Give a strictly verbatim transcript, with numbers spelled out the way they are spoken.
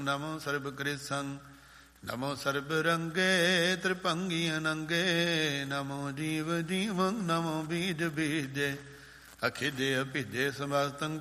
ਨਮੋ ਸਰਬ ਕ੍ਰਿਸੰ ਨਮੋ ਸਰਬ ਰੰਗੇ ਤ੍ਰਿਭੰਗੀ ਅਨੰਗੇ ਨਮੋ ਜੀਵ ਜੀਵੰ ਨਮੋ ਬੀਜ ਬੀਜੇ ਅਖਿਦੇ ਅਭਿਦੇ ਸਮਸਤੰ